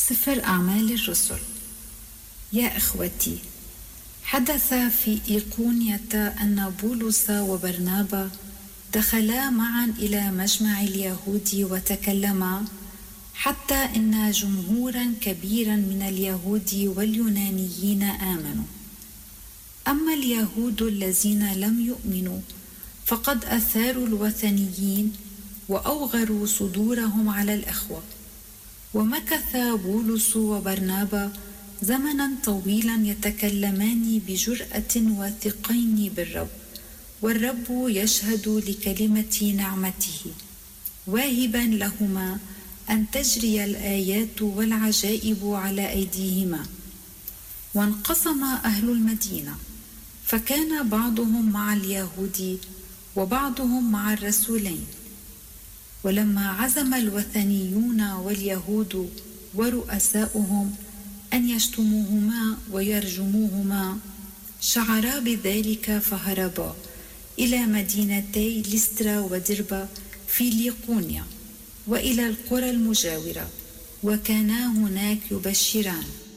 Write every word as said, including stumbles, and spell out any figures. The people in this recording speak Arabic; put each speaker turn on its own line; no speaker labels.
سفر أعمال الرسل. يا إخوتي، حدث في إيقونية أن بولس وبرنابا دخلا معا إلى مجمع اليهود وتكلما، حتى إن جمهورا كبيرا من اليهود واليونانيين آمنوا. أما اليهود الذين لم يؤمنوا فقد أثاروا الوثنيين وأوغروا صدورهم على الإخوة. ومكث بولس وبرنابا زمنا طويلا يتكلمان بجرأة واثقين بالرب، والرب يشهد لكلمة نعمته، واهبا لهما أن تجري الآيات والعجائب على أيديهما. وانقسم أهل المدينة، فكان بعضهم مع اليهود وبعضهم مع الرسولين. ولما عزم الوثنيون واليهود ورؤساؤهم أن يشتموهما ويرجموهما، شعرا بذلك فهربا إلى مدينتي لسترا ودربة في ليقونيا وإلى القرى المجاورة، وكانا هناك يبشران.